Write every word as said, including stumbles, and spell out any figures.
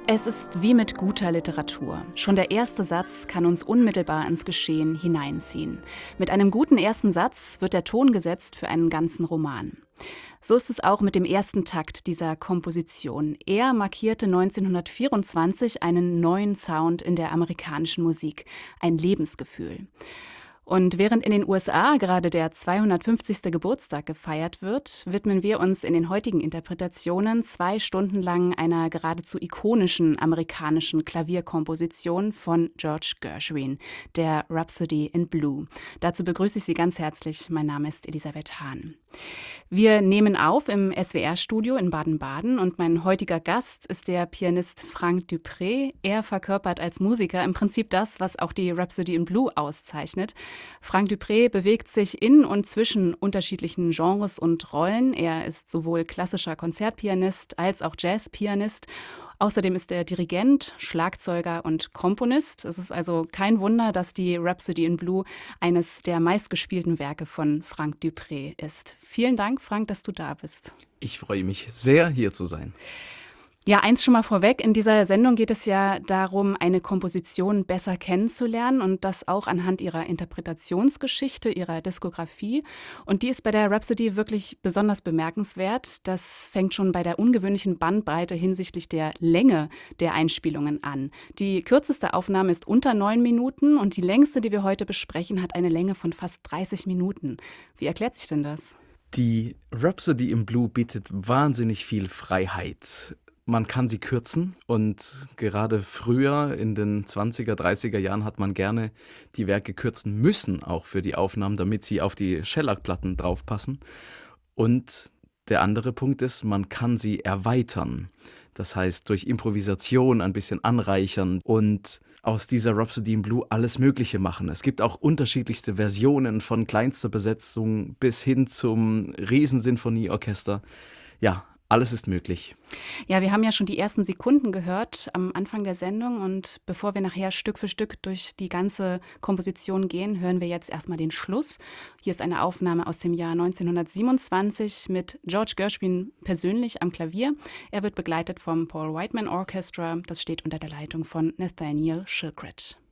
Es ist wie mit guter Literatur. Schon der erste Satz kann uns unmittelbar ins Geschehen hineinziehen. Mit einem guten ersten Satz wird der Ton gesetzt für einen ganzen Roman. So ist es auch mit dem ersten Takt dieser Komposition. Er markierte neunzehnhundertvierundzwanzig einen neuen Sound in der amerikanischen Musik, ein Lebensgefühl. Und während in den U S A gerade der zweihundertfünfzigste Geburtstag gefeiert wird, widmen wir uns in den heutigen Interpretationen zwei Stunden lang einer geradezu ikonischen amerikanischen Klavierkomposition von George Gershwin, der Rhapsody in Blue. Dazu begrüße ich Sie ganz herzlich. Mein Name ist Elisabeth Hahn. Wir nehmen auf im S W R-Studio in Baden-Baden und mein heutiger Gast ist der Pianist Franck Dupré. Er verkörpert als Musiker im Prinzip das, was auch die Rhapsody in Blue auszeichnet. Franck Dupré bewegt sich in und zwischen unterschiedlichen Genres und Rollen. Er ist sowohl klassischer Konzertpianist als auch Jazzpianist. Außerdem ist er Dirigent, Schlagzeuger und Komponist. Es ist also kein Wunder, dass die Rhapsody in Blue eines der meistgespielten Werke von Franck Dupré ist. Vielen Dank, Franck, dass du da bist. Ich freue mich sehr, hier zu sein. Ja, eins schon mal vorweg. In dieser Sendung geht es ja darum, eine Komposition besser kennenzulernen und das auch anhand ihrer Interpretationsgeschichte, ihrer Diskografie. Und die ist bei der Rhapsody wirklich besonders bemerkenswert. Das fängt schon bei der ungewöhnlichen Bandbreite hinsichtlich der Länge der Einspielungen an. Die kürzeste Aufnahme ist unter neun Minuten und die längste, die wir heute besprechen, hat eine Länge von fast dreißig Minuten. Wie erklärt sich denn das? Die Rhapsody in Blue bietet wahnsinnig viel Freiheit. Man kann sie kürzen und gerade früher in den zwanziger, dreißiger Jahren hat man gerne die Werke kürzen müssen, auch für die Aufnahmen, damit sie auf die Schellackplatten draufpassen. Und der andere Punkt ist, man kann sie erweitern. Das heißt, durch Improvisation ein bisschen anreichern und aus dieser Rhapsody in Blue alles Mögliche machen. Es gibt auch unterschiedlichste Versionen von kleinster Besetzung bis hin zum Riesensinfonieorchester. Ja, alles ist möglich. Ja, wir haben ja schon die ersten Sekunden gehört am Anfang der Sendung und bevor wir nachher Stück für Stück durch die ganze Komposition gehen, hören wir jetzt erstmal den Schluss. Hier ist eine Aufnahme aus dem Jahr neunzehnhundertsiebenundzwanzig mit George Gershwin persönlich am Klavier. Er wird begleitet vom Paul Whiteman Orchestra. Das steht unter der Leitung von Nathaniel Shilkret.